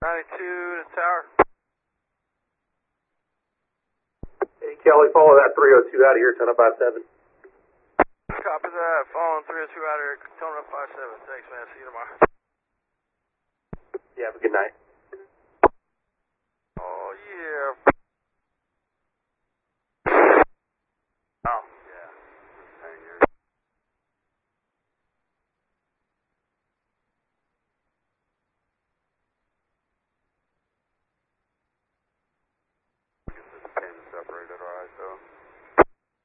92 to tower. Hey, Kelly, follow that 302 out of here, 1057. Copy that. Following 302 out of here, Tone up 57. Thanks, man. See you tomorrow. Yeah, have a good night.